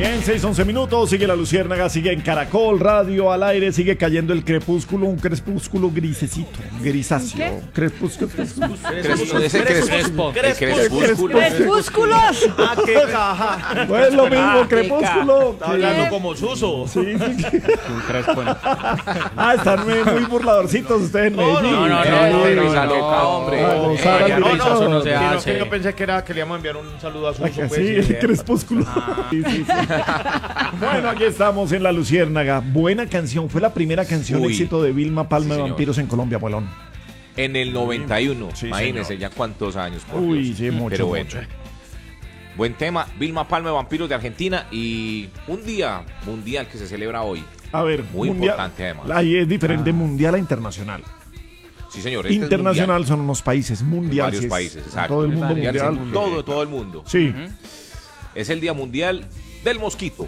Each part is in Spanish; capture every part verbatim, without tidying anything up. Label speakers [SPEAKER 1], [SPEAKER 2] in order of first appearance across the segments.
[SPEAKER 1] Bien, seis, once minutos, sigue la luciérnaga, sigue en Caracol Radio al aire, sigue cayendo el crepúsculo, un crepúsculo grisecito, grisáceo. Crepúsculo.
[SPEAKER 2] Crespúsculo.
[SPEAKER 3] ¡Crepúsculos!
[SPEAKER 2] Ah, qué caja.
[SPEAKER 1] No es lo mismo, crepúsculo.
[SPEAKER 2] Está hablando como Suso.
[SPEAKER 1] Sí, sí.
[SPEAKER 4] Un crespo.
[SPEAKER 1] Ah, están muy, muy burladorcitos ustedes en
[SPEAKER 2] No,
[SPEAKER 1] Medellín.
[SPEAKER 2] no,
[SPEAKER 4] no,
[SPEAKER 1] Sí.
[SPEAKER 4] no,
[SPEAKER 2] risa loca, hombre.
[SPEAKER 1] Ah, gozar
[SPEAKER 2] Eh,
[SPEAKER 1] al
[SPEAKER 2] no, no,
[SPEAKER 1] derecho.
[SPEAKER 2] eso no se
[SPEAKER 1] Sino
[SPEAKER 2] hace. Yo pensé que era que le íbamos a enviar un saludo a Suso.
[SPEAKER 1] Ah,
[SPEAKER 2] Pues,
[SPEAKER 1] sí,
[SPEAKER 2] y-
[SPEAKER 1] el crepúsculo. Sí, sí, sí. Bueno, aquí estamos en La Luciérnaga. Buena canción. Fue la primera canción
[SPEAKER 5] Uy.
[SPEAKER 1] éxito de Vilma Palma
[SPEAKER 5] Sí,
[SPEAKER 1] de
[SPEAKER 5] señor.
[SPEAKER 1] Vampiros en Colombia, abuelón.
[SPEAKER 5] En el noventa y uno,
[SPEAKER 1] Sí,
[SPEAKER 5] imagínense
[SPEAKER 1] señor.
[SPEAKER 5] ya cuántos años. Por
[SPEAKER 1] Uy,
[SPEAKER 5] Dios.
[SPEAKER 1] sí, mucho,
[SPEAKER 5] Pero bueno,
[SPEAKER 1] mucho.
[SPEAKER 5] buen tema, Vilma Palma de Vampiros de Argentina y un día mundial que se celebra hoy.
[SPEAKER 1] A ver,
[SPEAKER 5] Muy
[SPEAKER 1] mundial-
[SPEAKER 5] importante, además.
[SPEAKER 1] Ahí es diferente mundial a internacional.
[SPEAKER 5] Sí, señor. este es
[SPEAKER 1] Internacional
[SPEAKER 5] mundial.
[SPEAKER 1] son unos países, mundial.
[SPEAKER 5] Varios
[SPEAKER 1] sí es
[SPEAKER 5] países, exacto.
[SPEAKER 1] Todo el mundo
[SPEAKER 5] Mundial,
[SPEAKER 1] mundial.
[SPEAKER 5] sí, Todo, todo el mundo.
[SPEAKER 1] Sí.
[SPEAKER 5] Es el Día Mundial del Mosquito.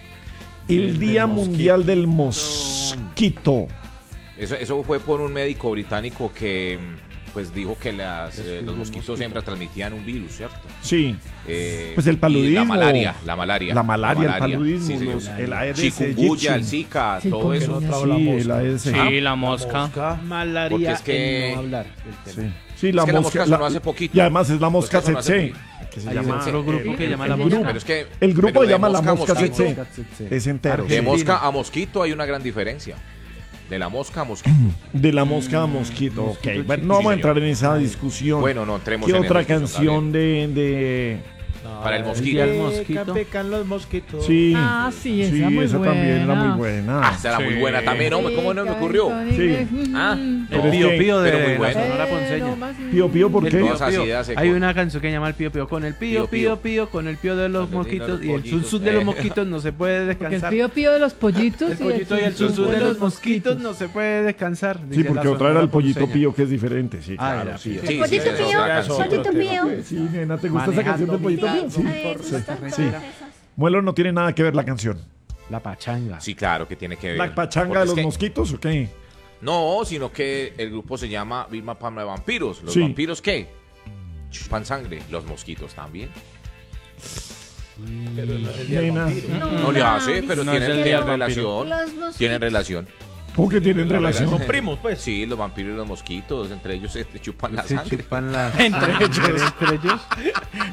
[SPEAKER 1] El Día Mundial del Mosquito.
[SPEAKER 5] Eso, eso fue por un médico británico que pues dijo que las, eh, los mosquitos siempre transmitían un virus, ¿cierto?
[SPEAKER 1] Sí.
[SPEAKER 5] Eh,
[SPEAKER 1] Pues el
[SPEAKER 5] y
[SPEAKER 1] paludismo.
[SPEAKER 5] La malaria, la malaria.
[SPEAKER 1] La malaria, el paludismo,
[SPEAKER 5] sí, señor.
[SPEAKER 1] los- el Aedes
[SPEAKER 5] Chikungunya, el
[SPEAKER 1] aegypti.
[SPEAKER 5] Zika,
[SPEAKER 3] Sí,
[SPEAKER 5] todo
[SPEAKER 3] ¿por qué
[SPEAKER 5] eso.
[SPEAKER 3] no
[SPEAKER 1] Sí, el Aedes
[SPEAKER 4] Sí,
[SPEAKER 1] aegypti.
[SPEAKER 4] la mosca.
[SPEAKER 2] Malaria
[SPEAKER 5] Porque es que-
[SPEAKER 2] en no hablar.
[SPEAKER 1] Sí. Sí, la
[SPEAKER 5] Es que la
[SPEAKER 1] mosca.
[SPEAKER 5] mosca sonó hace poquito.
[SPEAKER 1] Y además es la mosca
[SPEAKER 5] Pues que sonó hace
[SPEAKER 1] tsetse.
[SPEAKER 5] poquito.
[SPEAKER 1] Que se
[SPEAKER 4] Hay
[SPEAKER 1] llama-
[SPEAKER 4] otro grupo que
[SPEAKER 1] el-
[SPEAKER 4] llama la
[SPEAKER 1] el
[SPEAKER 4] mosca.
[SPEAKER 1] grupo-
[SPEAKER 5] Pero es que
[SPEAKER 1] El grupo
[SPEAKER 5] pero
[SPEAKER 1] se
[SPEAKER 5] de
[SPEAKER 1] llama la
[SPEAKER 5] mosca a
[SPEAKER 1] mosca
[SPEAKER 5] mosquito,
[SPEAKER 1] tsetse. Es entero.
[SPEAKER 5] De
[SPEAKER 4] Argentina.
[SPEAKER 5] mosca a mosquito hay una gran diferencia. De la mosca a mosquito.
[SPEAKER 1] De la mosca a mosquito. Ok, bueno, no vamos a entrar en esa discusión.
[SPEAKER 5] Bueno, no entremos
[SPEAKER 1] ¿Qué
[SPEAKER 5] en
[SPEAKER 1] otra
[SPEAKER 5] esa discusión,
[SPEAKER 1] canción de, de...
[SPEAKER 5] Para el
[SPEAKER 4] Día
[SPEAKER 5] mosquito.
[SPEAKER 4] del mosquito.
[SPEAKER 2] Pecan los mosquitos.
[SPEAKER 1] Sí,
[SPEAKER 3] Ah, sí, esa
[SPEAKER 1] sí,
[SPEAKER 3] muy
[SPEAKER 1] esa también era
[SPEAKER 3] buena.
[SPEAKER 1] muy buena.
[SPEAKER 5] Ah, esa era muy
[SPEAKER 4] Sí.
[SPEAKER 5] buena también, hombre. ¿Cómo no me ocurrió?
[SPEAKER 1] Sí.
[SPEAKER 5] Ah,
[SPEAKER 1] Pero
[SPEAKER 4] El
[SPEAKER 1] es
[SPEAKER 4] pío
[SPEAKER 1] que-
[SPEAKER 4] pío de
[SPEAKER 5] pero muy
[SPEAKER 4] la
[SPEAKER 5] bueno.
[SPEAKER 4] Sonora Ponceña.
[SPEAKER 1] Pío Pío, ¿por
[SPEAKER 4] El
[SPEAKER 1] qué?
[SPEAKER 4] pío,
[SPEAKER 5] Todas
[SPEAKER 4] pío.
[SPEAKER 5] así de hace
[SPEAKER 4] Hay
[SPEAKER 5] con-
[SPEAKER 4] una canción que se llama El Pío Pío. Con el pío,
[SPEAKER 5] Pío,
[SPEAKER 4] pío,
[SPEAKER 5] pío.
[SPEAKER 4] pío, con el pío de los
[SPEAKER 5] Con el pío de
[SPEAKER 4] mosquitos
[SPEAKER 5] los
[SPEAKER 4] y el
[SPEAKER 5] pollitos.
[SPEAKER 4] susú de los
[SPEAKER 5] Eh.
[SPEAKER 4] mosquitos no se puede
[SPEAKER 3] Porque el
[SPEAKER 4] descansar.
[SPEAKER 3] pío pío de los pollitos
[SPEAKER 4] El pollito y el susú de los mosquitos no se puede descansar.
[SPEAKER 1] Sí,
[SPEAKER 4] dice
[SPEAKER 1] porque
[SPEAKER 4] la
[SPEAKER 1] otra era el
[SPEAKER 4] Sonora
[SPEAKER 1] pollito
[SPEAKER 4] Ponceña.
[SPEAKER 1] Pío, que es diferente. Sí,
[SPEAKER 4] Ah,
[SPEAKER 1] claro.
[SPEAKER 4] era
[SPEAKER 1] sí.
[SPEAKER 4] pío.
[SPEAKER 5] Sí, sí,
[SPEAKER 6] Pollito
[SPEAKER 5] esa es
[SPEAKER 6] pío,
[SPEAKER 5] otra canción.
[SPEAKER 6] pollito pío.
[SPEAKER 1] Sí, nena, ¿te gusta esa
[SPEAKER 4] Manejando
[SPEAKER 1] canción del pollito Pío? Sí.
[SPEAKER 6] A mí me gusta.
[SPEAKER 1] Sí. Muelo no tiene nada que ver la canción.
[SPEAKER 4] La pachanga.
[SPEAKER 5] Sí, claro que tiene que ver.
[SPEAKER 1] ¿La pachanga
[SPEAKER 5] Porque
[SPEAKER 1] de
[SPEAKER 5] es
[SPEAKER 1] los
[SPEAKER 5] que-
[SPEAKER 1] mosquitos o qué?
[SPEAKER 5] No, sino que el grupo se llama Vilma Palma de Vampiros. ¿Los
[SPEAKER 1] Sí.
[SPEAKER 5] vampiros qué? Chupan sangre. Los mosquitos también.
[SPEAKER 1] Nena,
[SPEAKER 5] No le hace, pero
[SPEAKER 4] No
[SPEAKER 5] tienen,
[SPEAKER 4] es el día
[SPEAKER 5] tienen
[SPEAKER 4] del vampiro.
[SPEAKER 5] relación.
[SPEAKER 6] Los mosquitos.
[SPEAKER 5] Tienen relación.
[SPEAKER 1] ¿cómo que tienen relación?
[SPEAKER 2] Son primos, pues.
[SPEAKER 5] Sí, los vampiros y los mosquitos, entre ellos se chupan la
[SPEAKER 4] Se
[SPEAKER 5] sangre.
[SPEAKER 4] chupan la
[SPEAKER 3] Entre ellos.
[SPEAKER 4] Entre ellos.